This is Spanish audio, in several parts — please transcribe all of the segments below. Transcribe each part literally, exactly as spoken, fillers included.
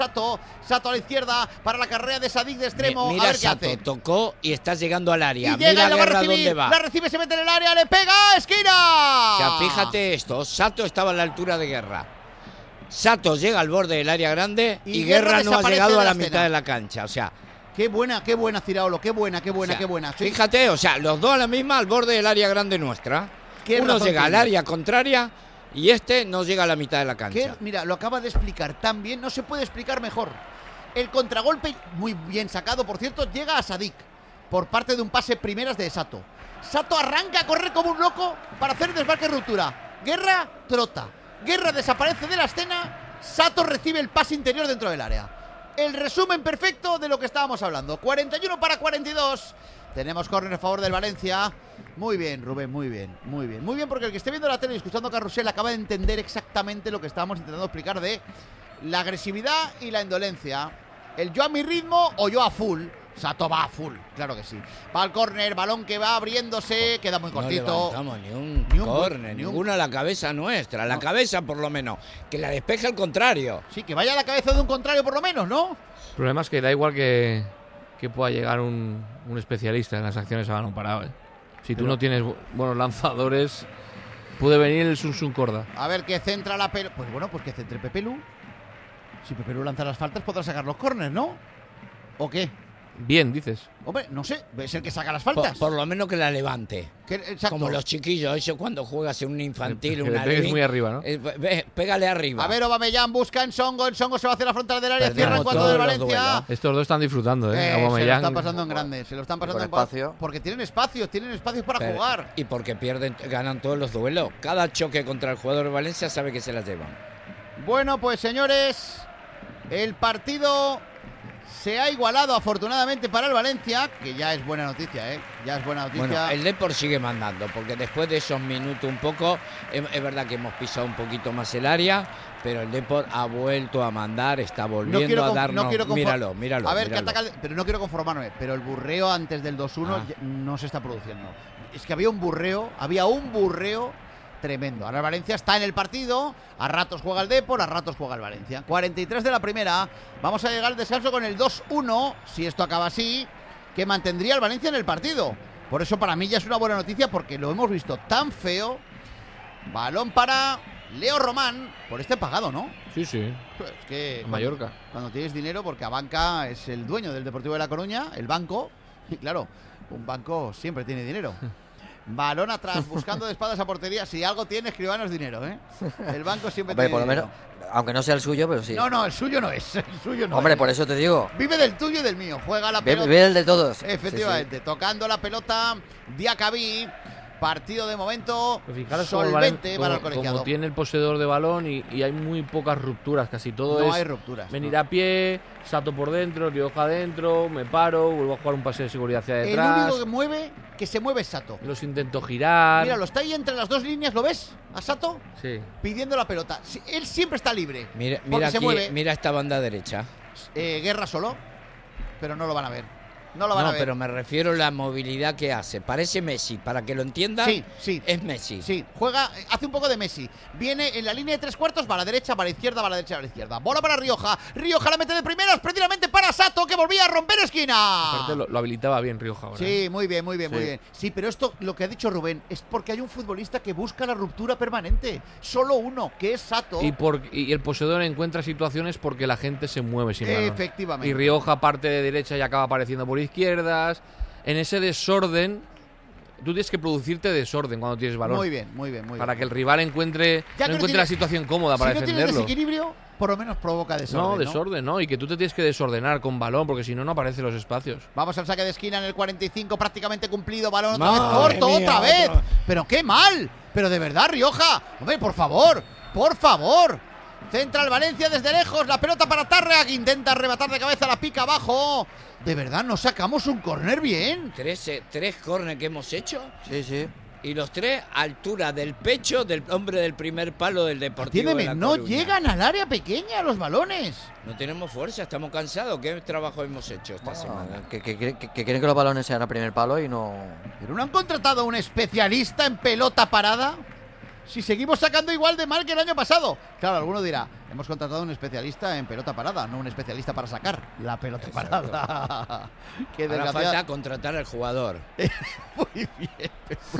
Sato, Sato a la izquierda para la carrera de Sadik de extremo. Mira, a ver Sato, qué hace. tocó y está llegando al área. Y llega, Mira la va a Guerra recibir, dónde va. la recibe, se mete en el área, le pega, esquina. O sea, fíjate esto, Sato estaba a la altura de Guerra. Sato llega al borde del área grande y, y Guerra, Guerra no ha llegado a la, la mitad de la cancha. O sea, qué buena, qué buena, Ciraolo, qué buena, qué buena, o sea, qué buena. Sí. Fíjate, o sea, los dos a la misma al borde del área grande nuestra. Uno llega tienes? al área contraria y este no llega a la mitad de la cancha. ¿Qué? Mira, lo acaba de explicar tan bien, no se puede explicar mejor. El contragolpe, muy bien sacado, por cierto, llega a Sadik por parte de un pase primeras de Sato. Sato arranca a correr como un loco para hacer desmarque ruptura. Guerra trota. Guerra desaparece de la escena. Sato recibe el pase interior dentro del área. El resumen perfecto de lo que estábamos hablando. cuarenta y uno para cuarenta y dos. Tenemos córner a favor del Valencia. Muy bien, Rubén, muy bien, muy bien. Muy bien, porque el que esté viendo la tele y escuchando a Carrusel acaba de entender exactamente lo que estábamos intentando explicar de la agresividad y la indolencia. El yo a mi ritmo o yo a full. Sato va a full, claro que sí. Va al córner, balón que va abriéndose, queda muy cortito. No levantamos ni un, ni un córner, ni ninguno un... a la cabeza nuestra. La no. cabeza, por lo menos, que la despeje al contrario. Sí, que vaya a la cabeza de un contrario, por lo menos, ¿no? El problema es que da igual que, que pueda llegar un, un especialista en las acciones a balón parado, ¿eh? Si tú Pero... no tienes buenos lanzadores, puede venir el Sun Sun Corda. A ver, que centra la pelota. Pues bueno, pues que centre Pepelu. Si Pepelu lanza las faltas, podrá sacar los córners, ¿no? ¿O qué? Bien, dices. Hombre, no sé, es el que saca las faltas. Por, por lo menos que la levante. Que, como los chiquillos, eso cuando juegas en un infantil, que una le pegues muy arriba, ¿no? Eh, ve, pégale arriba. A ver, Aubameyang busca en Songo, en Songo se va hacia la frontal del área, Perdemos cierra en cuanto del Valencia. Estos dos están disfrutando, ¿eh? eh Aubameyang. se lo están pasando en grande, se lo están pasando en espacio. Porque tienen espacio, tienen espacios para Pero, jugar. Y porque pierden, ganan todos los duelos. Cada choque contra el jugador de Valencia sabe que se las llevan. Bueno, pues señores, el partido se ha igualado afortunadamente para el Valencia, que ya es buena noticia, ¿eh? Ya es buena noticia. Bueno, el Depor sigue mandando, porque después de esos minutos un poco, es, es verdad que hemos pisado un poquito más el área, pero el Depor ha vuelto a mandar, está volviendo no a darnos... No quiero míralo, míralo. A ver, míralo. que ataca, pero no quiero conformarme, pero el burreo antes del dos uno ah. no se está produciendo. Es que había un burreo, había un burreo tremendo. Ahora el Valencia está en el partido, a ratos juega el Depor, a ratos juega el Valencia. cuarenta y tres de la primera, vamos a llegar al descanso con el dos uno, si esto acaba así, que mantendría el Valencia en el partido. Por eso para mí ya es una buena noticia, porque lo hemos visto tan feo. Balón para Leo Román, por este pagado, ¿no? Sí, sí. Es que en Mallorca. Cuando, cuando tienes dinero, porque Abanca es el dueño del Deportivo de La Coruña, el banco, y claro, un banco siempre tiene dinero. Balón atrás, buscando de espadas a portería. Si algo tiene, Escribano dinero, ¿eh? El banco siempre Hombre, tiene por lo dinero. menos, aunque no sea el suyo, pero sí. No, no, el suyo no es. El suyo no Hombre, es. por eso te digo. Vive del tuyo y del mío. Juega la pelota. Vive del de todos. Efectivamente. Sí, sí. Tocando la pelota, Diacabí. Partido de momento solvente para como, el colegiado. Como tiene el poseedor de balón y, y hay muy pocas rupturas, casi todo no es hay rupturas, venir no. a pie, Sato por dentro, Rioja adentro, me paro, vuelvo a jugar un pase de seguridad hacia detrás. El único que mueve, que se mueve es Sato. Los intento girar. Mira, lo está ahí entre las dos líneas, ¿lo ves? A Sato sí. pidiendo la pelota. Él siempre está libre. Mira, mira, se aquí, mueve. Mira esta banda derecha. Eh, Guerra solo, pero no lo van a ver. No lo van no, a ver. pero me refiero a la movilidad que hace. Parece Messi, para que lo entiendan. Sí, sí. Es Messi. Sí, juega, hace un poco de Messi. Viene en la línea de tres cuartos, va a la derecha, va a la izquierda, va a la derecha, va a la izquierda. Bola para Rioja. Rioja la mete de primeras, precisamente para Sato, que volvía a romper esquina. Aparte lo, lo habilitaba bien Rioja ahora. Sí, muy bien, muy bien, sí. muy bien. Sí, pero esto, lo que ha dicho Rubén, es porque hay un futbolista que busca la ruptura permanente. Solo uno, que es Sato. Y, por, y el poseedor encuentra situaciones porque la gente se mueve sin balón. Efectivamente. Y Rioja parte de derecha y acaba apareciendo por izquierdas. En ese desorden, tú tienes que producirte desorden cuando tienes balón. Muy bien, muy bien, muy bien. Para que el rival encuentre, ya no no encuentre tiene, la situación cómoda para si defenderlo. Si no tienes desequilibrio, por lo menos provoca desorden. No, desorden, ¿no? ¿no? Y que tú te tienes que desordenar con balón, porque si no, no aparecen los espacios. Vamos al saque de esquina en el cuarenta y cinco, prácticamente cumplido. Balón otra Madre vez corto, mía, otra vez. Otra. Pero qué mal. Pero de verdad, Rioja. Hombre, por favor, por favor. Centra el Valencia desde lejos, la pelota para Tárrega, que intenta arrebatar de cabeza, la pica abajo. De verdad, ¿no sacamos un córner bien? Tres, eh, tres córner que hemos hecho. Sí, sí. Y los tres a altura del pecho del hombre del primer palo del Deportivo de La no Coruña. llegan al área pequeña los balones. No tenemos fuerza, estamos cansados. ¿Qué trabajo hemos hecho esta Bueno, semana? Que, que, que, que quieren que los balones sean al primer palo y no... ¿Pero no han contratado a un especialista en pelota parada? Si seguimos sacando igual de mal que el año pasado. Claro, alguno dirá, Hemos contratado un especialista en pelota parada, no un especialista para sacar la pelota Exacto. parada. Qué Ahora desgraciada. falta contratar al jugador. Muy bien,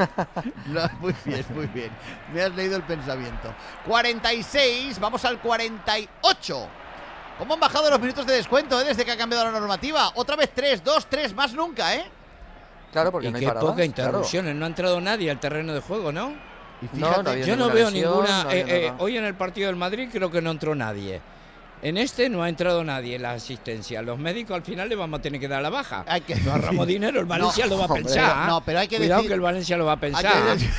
no, muy bien, muy bien. Me has leído el pensamiento. cuarenta y seis, vamos al cuarenta y ocho. ¿Cómo han bajado los minutos de descuento eh, desde que ha cambiado la normativa? Otra vez tres, dos, tres, más nunca, ¿eh? Claro, porque Y no hay qué paradas. poca interrupciones, no ha entrado nadie al terreno de juego, ¿no? Y No, fíjate, no había Yo no ninguna veo lesión, ninguna. no había eh, eh, nada. hoy en el partido del Madrid creo que no entró nadie. En este no ha entrado nadie en la asistencia. Los médicos al final le vamos a tener que dar la baja. Hay que- No ahorramos dinero, el Valencia No, lo va a hombre, pensar. no, pero hay que Cuidado decir- que el Valencia lo va a hay pensar. que decir-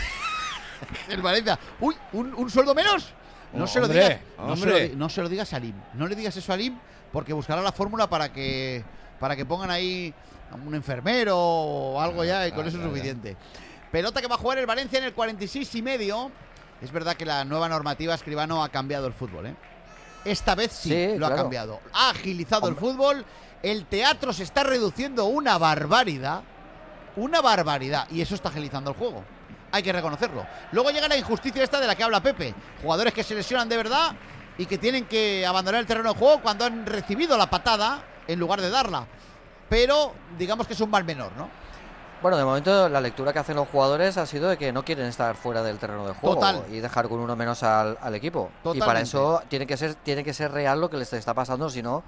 el Valencia. Uy, ¿un, un sueldo menos? No Oh, se lo hombre, digas. No se lo, hombre. di- no se lo digas a Lim. No le digas eso a Lim porque buscará la fórmula para que para que pongan ahí un enfermero o algo ya y con claro, eso es claro. suficiente. Pelota que va a jugar el Valencia en el cuarenta y seis y medio. Es verdad que la nueva normativa, Escribano, ha cambiado el fútbol, ¿eh? Esta vez sí, Sí, lo ha claro. cambiado. Ha agilizado Hombre. el fútbol. El teatro se está reduciendo una barbaridad. Una barbaridad. Y eso está agilizando el juego. Hay que reconocerlo. Luego llega la injusticia esta de la que habla Pepe. Jugadores que se lesionan de verdad y que tienen que abandonar el terreno de juego cuando han recibido la patada en lugar de darla. Pero digamos que es un mal menor, ¿no? Bueno, de momento la lectura que hacen los jugadores ha sido de que no quieren estar fuera del terreno de juego Total. y dejar con uno menos al, al equipo. Y Totalmente. para eso tiene que ser tiene que ser real lo que les está pasando, si no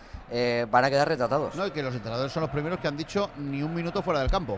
eh, van a quedar retratados. No, y que los entrenadores son los primeros que han dicho ni un minuto fuera del campo.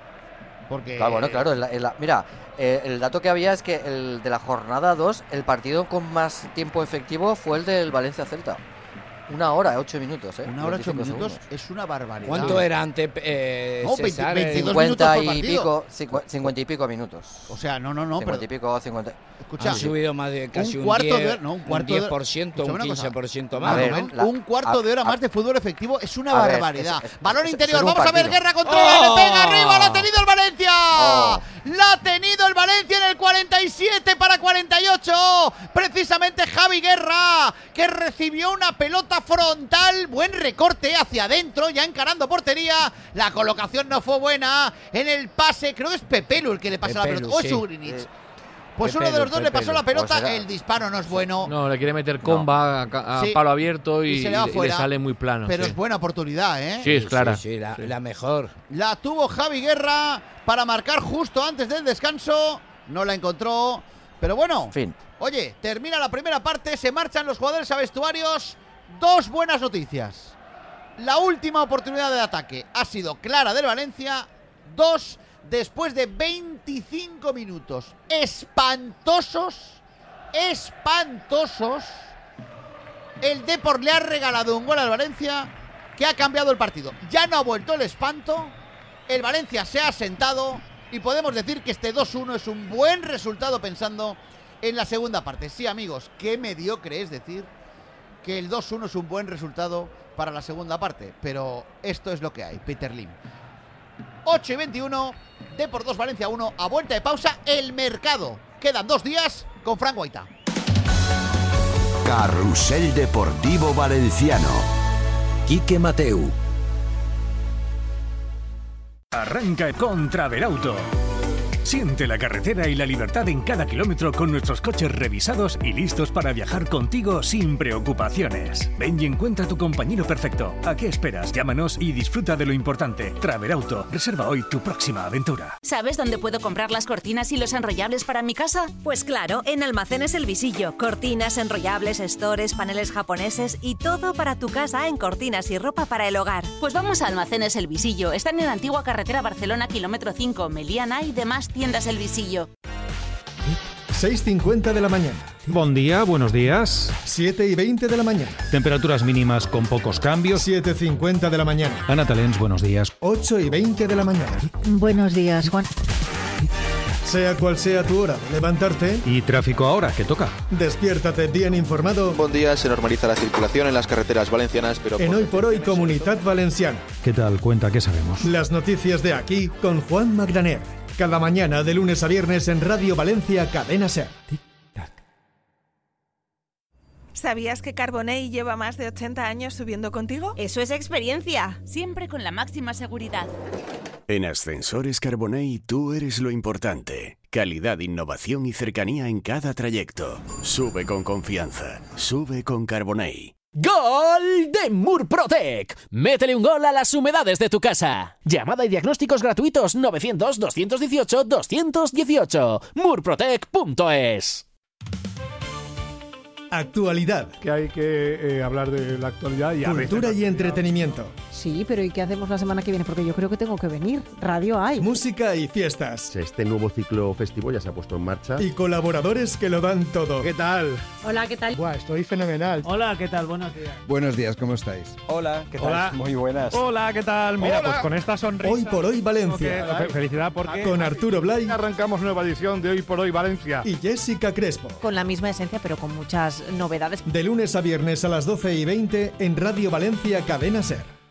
Porque Claro, bueno, claro. en la- en la- mira, eh, el dato que había es que el de la jornada dos, el partido con más tiempo efectivo fue el del Valencia-Celta. Una hora, ocho minutos, ¿eh? una hora ocho veinticinco minutos segundos. es una barbaridad. ¿Cuánto era antes, eh, No, César? veinte, veintidós Eh, minutos cincuenta por y partido. pico, cincu- cincuenta y pico minutos. O sea, no, no, no, cincuenta pero y pico, cincuenta. escucha, Han subido más de casi un, un cuarto de diez, hora- no, un un cuarto de- diez por ciento, un escúchame una cosa. quince por ciento A más. ver, ¿no? la- un cuarto a- de hora a- más de fútbol efectivo es una A ver, barbaridad. es- es- Balón es- interior, es un vamos a ver, partido. Guerra controla, ¡Oh! le pega arriba, la ha tenido el Valencia. Oh. La ha tenido el Valencia en el cuarenta y siete para cuarenta y ocho. Precisamente Javi Guerra, que recibió una pelota frontal, buen recorte hacia adentro, ya encarando portería. La colocación no fue buena en el pase, creo que es Pepelu el que le pasa la Pepelu, pelota. O es sí. Ugrinich. Eh, Pues uno de Pepelu, los dos le pasó Pepelu. la pelota, Pues era- el disparo no es bueno. No, le quiere meter comba a, ca- a Sí. palo abierto y, Y se le va y le fuera, sale muy plano. Pero sí. es buena oportunidad, ¿eh? Sí, es clara. Sí, sí, la, Sí. la mejor. La tuvo Javi Guerra para marcar justo antes del descanso. No la encontró. Pero bueno, En fin. oye, termina la primera parte, se marchan los jugadores a vestuarios. Dos buenas noticias. La última oportunidad de ataque ha sido clara del Valencia. Dos, después de veinticinco minutos espantosos, espantosos, el Depor le ha regalado un gol al Valencia que ha cambiado el partido. Ya no ha vuelto el espanto, el Valencia se ha sentado y podemos decir que este dos uno es un buen resultado pensando en la segunda parte. Sí, amigos, qué mediocre es decir que el dos uno es un buen resultado para la segunda parte, pero esto es lo que hay, Peter Lim. ocho y veintiuno, Depor dos, Valencia uno, a vuelta de pausa, el mercado. Quedan dos días con Fran Guaita. Carrusel Deportivo Valenciano. Quique Mateu. Arranca con Travelauto. Siente la carretera y la libertad en cada kilómetro con nuestros coches revisados y listos para viajar contigo sin preocupaciones. Ven y encuentra tu compañero perfecto. ¿A qué esperas? Llámanos y disfruta de lo importante. Travelauto. Reserva hoy tu próxima aventura. ¿Sabes dónde puedo comprar las cortinas y los enrollables para mi casa? Pues claro, en Almacenes El Visillo. Cortinas, enrollables, stores, paneles japoneses y todo para tu casa en cortinas y ropa para el hogar. Pues vamos a Almacenes El Visillo. Están en la antigua carretera Barcelona, kilómetro cinco, Meliana y demás tiendas El Visillo. seis y cincuenta de la mañana. Buen día, buenos días. siete y veinte de la mañana. Temperaturas mínimas con pocos cambios. siete y cincuenta de la mañana. Ana Talens, buenos días. ocho y veinte de la mañana. Buenos días, Juan. Sea cual sea tu hora de levantarte, Y tráfico ahora, que toca. despiértate bien informado Buen día, se normaliza la circulación en las carreteras valencianas, pero... en Hoy por Hoy Comunidad Valenciana. ¿Qué tal? Cuenta, ¿qué sabemos? Las noticias de aquí con Juan Magraner. Cada mañana de lunes a viernes en Radio Valencia, Cadena Ser. ¿Sabías que Carbonell lleva más de ochenta años subiendo contigo? Eso es experiencia. Siempre con la máxima seguridad. En Ascensores Carbonell tú eres lo importante. Calidad, innovación y cercanía en cada trayecto. Sube con confianza. Sube con Carbonell. ¡Gol de Murprotec! Métele un gol a las humedades de tu casa. Llamada y diagnósticos gratuitos novecientos, doscientos dieciocho, doscientos dieciocho. murprotec punto es. Actualidad. Que hay que eh, hablar de la actualidad y a Cultura veces y entretenimiento. Sí, pero ¿y qué hacemos la semana que viene? Porque yo creo que tengo que venir. Radio hay. Música y fiestas. Este nuevo ciclo festivo ya se ha puesto en marcha. Y colaboradores que lo dan todo. ¿Qué tal? Hola, ¿qué tal? Buah, estoy fenomenal. Hola, ¿qué tal? Buenos días. Buenos días, ¿cómo estáis? Hola, ¿qué tal? Hola. Muy buenas. Hola, ¿qué tal? Mira, Hola. pues con esta sonrisa... Hoy por hoy Valencia. Okay, felicidad porque... Con Arturo Blay. Arrancamos nueva edición de Hoy por Hoy Valencia. Y Jessica Crespo. Con la misma esencia, pero con muchas novedades. De lunes a viernes a las doce y veinte en Radio Valencia Cadena Ser.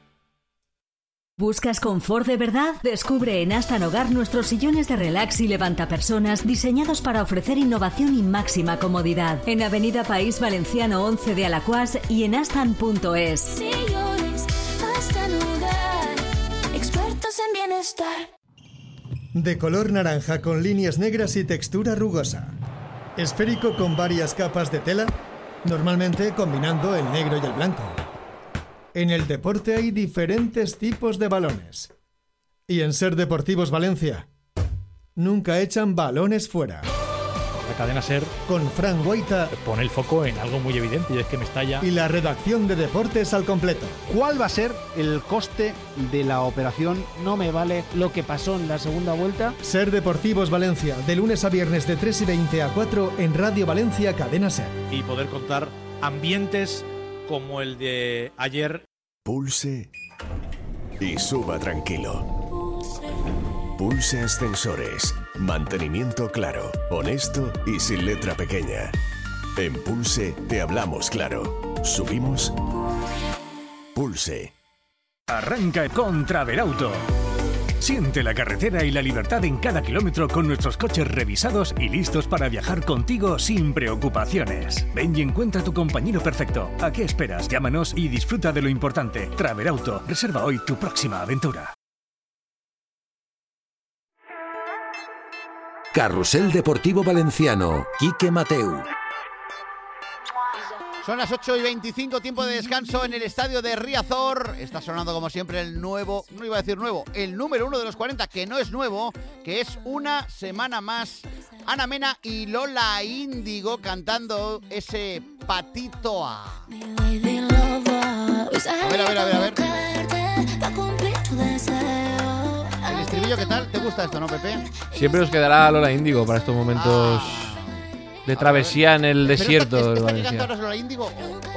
¿Buscas confort de verdad? Descubre en Astan Hogar nuestros sillones de relax y levantapersonas diseñados para ofrecer innovación y máxima comodidad. En Avenida País Valenciano once de Alacuás y en astan punto es. Sillones Astan Hogar, expertos en bienestar. De color naranja con líneas negras y textura rugosa. Esférico con varias capas de tela, normalmente combinando el negro y el blanco. En el deporte hay diferentes tipos de balones. Y en Ser Deportivos Valencia, nunca echan balones fuera. La cadena Ser con Fran Guaita pone el foco en algo muy evidente y es que Mestalla y la redacción de deportes al completo. ¿Cuál va a ser el coste de la operación? No me vale lo que pasó en la segunda vuelta. Ser Deportivos Valencia, de lunes a viernes de tres y veinte a cuatro en Radio Valencia Cadena Ser. Y poder contar ambientes como el de ayer. Pulse y suba tranquilo. Pulse Ascensores. Mantenimiento claro, honesto y sin letra pequeña. En Pulse te hablamos claro. Subimos. Pulse. Arranca con Traverauto. Siente la carretera y la libertad en cada kilómetro con nuestros coches revisados y listos para viajar contigo sin preocupaciones. Ven y encuentra tu compañero perfecto. ¿A qué esperas? Llámanos y disfruta de lo importante. Traverauto. Reserva hoy tu próxima aventura. Carrusel Deportivo Valenciano. Quique Mateu. Son las ocho y veinticinco, tiempo de descanso en el estadio de Riazor. Está sonando como siempre el nuevo, no iba a decir nuevo, el número uno de los cuarenta, que no es nuevo, que es una semana más. Ana Mena y Lola Índigo cantando ese Patito A. A ver, a ver, a ver, a ver. El estribillo, ¿qué tal? ¿Te gusta esto, no, Pepe? Siempre os quedará Lola Índigo para estos momentos... Ah. De travesía en el desierto. ¿Pero esta, de esta Valencia. que canta ahora es Lola Índigo